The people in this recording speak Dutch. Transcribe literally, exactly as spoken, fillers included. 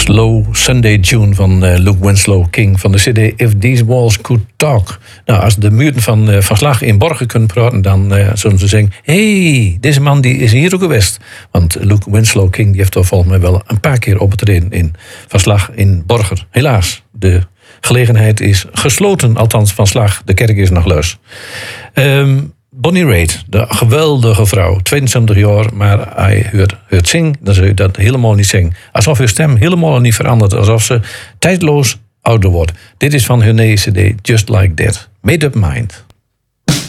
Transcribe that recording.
Slow Sunday Tune van uh, Luke Winslow King van de cd If These Walls Could Talk. Nou, als de muren van, uh, van Slag in Borger kunnen praten, dan uh, zullen ze zeggen, hey, deze man die is hier ook geweest. Want Luke Winslow King die heeft toch volgens mij wel een paar keer opgetreden in Van Slag in Borger. Helaas, de gelegenheid is gesloten, althans Van Slag, de kerk is nog luis. Um, Bonnie Raitt, de geweldige vrouw, tweeënzestig jaar, maar hij hoort, hoort zingen, dan zul je dat helemaal niet zingen. Alsof haar stem helemaal niet verandert, alsof ze tijdloos ouder wordt. Dit is van hun nieuwe cd, Just Like That, Made Up Mind.